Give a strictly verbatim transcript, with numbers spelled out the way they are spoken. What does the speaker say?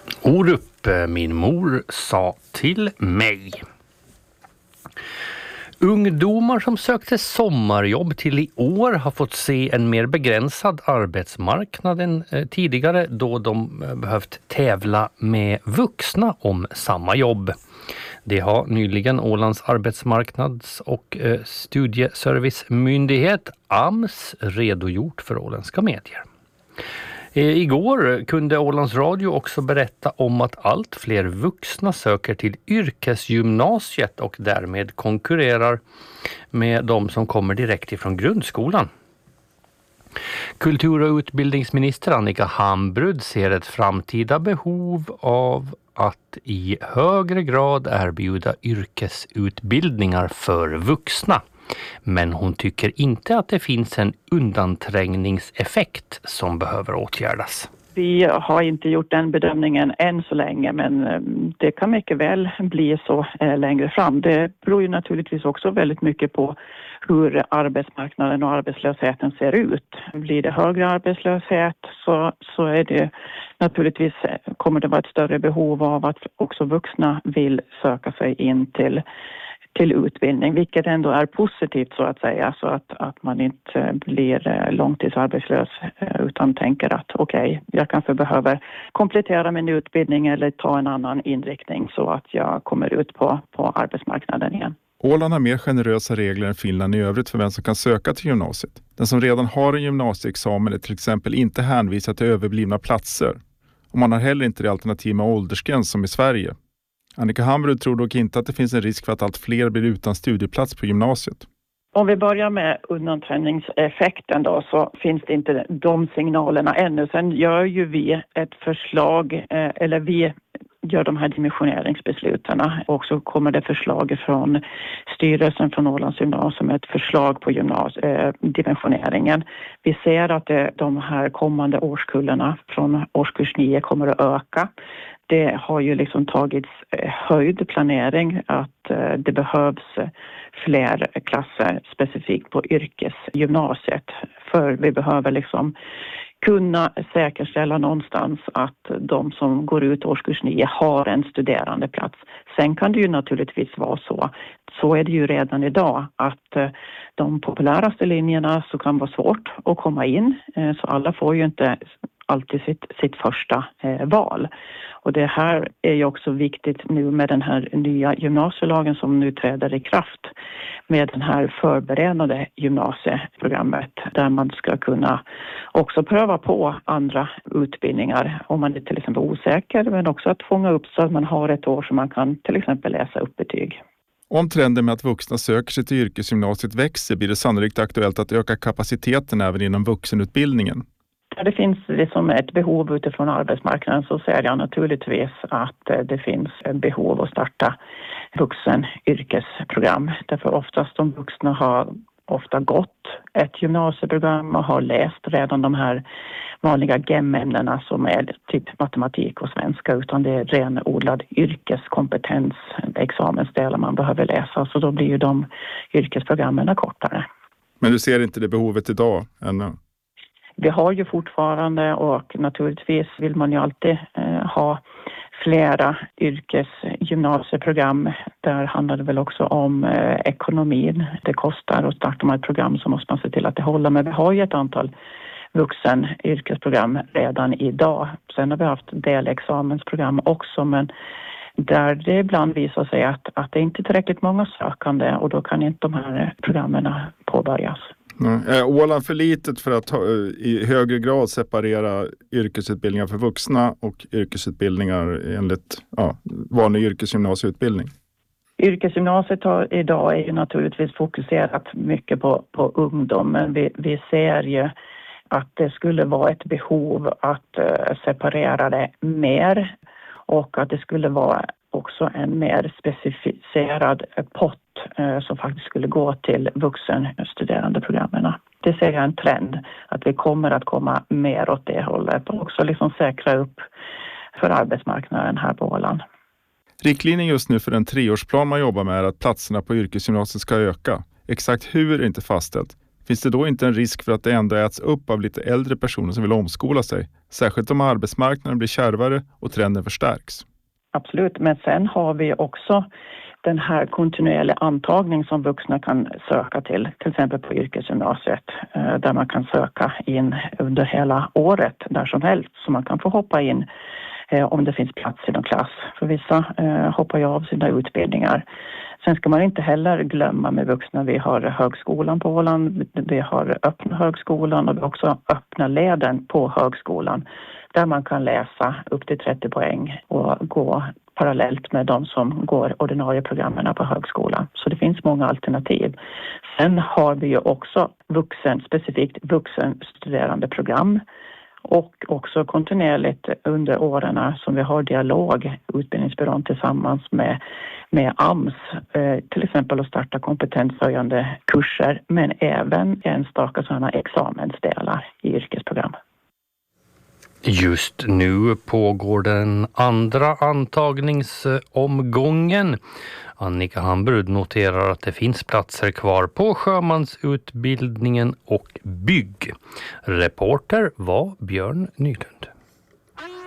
Orup, min mor, sa till mig. Ungdomar som sökte sommarjobb till i år har fått se en mer begränsad arbetsmarknad än tidigare då de behövt tävla med vuxna om samma jobb. Det har nyligen Ålands arbetsmarknads- och studieservicemyndighet A M S redogjort för åländska medier. Igår kunde Ålands Radio också berätta om att allt fler vuxna söker till yrkesgymnasiet och därmed konkurrerar med de som kommer direkt ifrån grundskolan. Kultur- och utbildningsminister Annika Hambrud ser ett framtida behov av att i högre grad erbjuda yrkesutbildningar för vuxna. Men hon tycker inte att det finns en undanträngningseffekt som behöver åtgärdas. Vi har inte gjort den bedömningen än så länge, men det kan mycket väl bli så längre fram. Det beror ju naturligtvis också väldigt mycket på hur arbetsmarknaden och arbetslösheten ser ut. Blir det högre arbetslöshet så, så är det naturligtvis, kommer det vara ett större behov av att också vuxna vill söka sig in till till utbildning, vilket ändå är positivt så att säga, så att, att man inte blir långtidsarbetslös utan tänker att okej, okay, jag kanske behöver komplettera min utbildning eller ta en annan inriktning så att jag kommer ut på, på arbetsmarknaden igen. Åland har mer generösa regler än Finland i övrigt för vem som kan söka till gymnasiet. Den som redan har en gymnasieexamen är till exempel inte hänvisad till överblivna platser. Och man har heller inte det alternativ med åldersgräns som i Sverige. Annika Hambrud tror dock inte att det finns en risk för att allt fler blir utan studieplats på gymnasiet. Om vi börjar med undanträngningseffekten då, så finns det inte de signalerna ännu. Sen gör ju vi ett förslag, eh, eller vi gör de här dimensioneringsbesluten och så kommer det förslag från styrelsen från Ålands gymnasium, ett förslag på gymnas- eh, dimensioneringen. Vi ser att det, de här kommande årskullarna från årskurs nio kommer att öka. Det har ju liksom tagits höjd planering att det behövs fler klasser specifikt på yrkesgymnasiet. För vi behöver liksom kunna säkerställa någonstans att de som går ut årskurs nio har en studerandeplats. Sen kan det ju naturligtvis vara så, så är det ju redan idag, att de populäraste linjerna så kan vara svårt att komma in. Så alla får ju inte alltid sitt, sitt första eh, val. Och det här är ju också viktigt nu med den här nya gymnasielagen som nu träder i kraft, med den här förberedande gymnasieprogrammet där man ska kunna också pröva på andra utbildningar om man är till exempel osäker, men också att fånga upp så att man har ett år som man kan till exempel läsa upp betyg. Om trenden med att vuxna söker sig till yrkesgymnasiet växer blir det sannolikt aktuellt att öka kapaciteten även inom vuxenutbildningen. Där det finns liksom ett behov utifrån arbetsmarknaden så ser jag naturligtvis att det finns behov att starta vuxenyrkesprogram. Därför oftast de vuxna har ofta gått ett gymnasieprogram och har läst redan de här vanliga G E M-ämnena som är typ matematik och svenska, utan det är renodlad yrkeskompetens, examensdelar man behöver läsa, så då blir ju de yrkesprogrammen kortare. Men du ser inte det behovet idag ännu? Vi har ju fortfarande, och naturligtvis vill man ju alltid eh, ha flera yrkesgymnasieprogram. Där handlar det väl också om eh, ekonomin. Det kostar att starta med ett program, så måste man se till att det håller. Men vi har ju ett antal vuxen yrkesprogram redan idag. Sen har vi haft delexamensprogram också, men där det ibland visar sig att, att det inte är tillräckligt många sökande, och då kan inte de här programmen påbörjas. Är Åland för litet för att i högre grad separera yrkesutbildningar för vuxna och yrkesutbildningar enligt ja, vanlig yrkesgymnasieutbildning? Yrkesgymnasiet har, idag är ju naturligtvis fokuserat mycket på, på ungdom, men vi, vi ser ju att det skulle vara ett behov att uh, separera det mer, och att det skulle vara också en mer specificerad pott eh, som faktiskt skulle gå till vuxenstuderandeprogrammen. Det ser jag en trend, att vi kommer att komma mer åt det hållet och också liksom säkra upp för arbetsmarknaden här på Åland. Riktlinjen just nu för den treårsplan man jobbar med är att platserna på yrkesgymnasiet ska öka. Exakt hur är inte fastställt. Finns det då inte en risk för att det ändå äts upp av lite äldre personer som vill omskola sig? Särskilt om arbetsmarknaden blir kärvare och trenden förstärks. Absolut, men sen har vi också den här kontinuerliga antagning som vuxna kan söka till, till exempel på yrkesgymnasiet, där man kan söka in under hela året där som helst, så man kan få hoppa in om det finns plats i någon klass. För vissa hoppar ju av sina utbildningar. Sen ska man inte heller glömma med vuxna, vi har högskolan på Åland, vi har öppna högskolan och vi har också öppna leden på högskolan där man kan läsa upp till trettio poäng och gå parallellt med de som går ordinarie programmen på högskolan. Så det finns många alternativ. Sen har vi ju också vuxen, specifikt vuxenstuderande program och också kontinuerligt under åren som vi har dialog, utbildningsbyrån tillsammans med, med A M S, eh, till exempel att starta kompetenshöjande kurser, men även enstaka sådana examensdelar i yrkesprogram. Just nu pågår den andra antagningsomgången. Annika Hambrud noterar att det finns platser kvar på sjömansutbildningen och bygg. Reporter var Björn Nylund.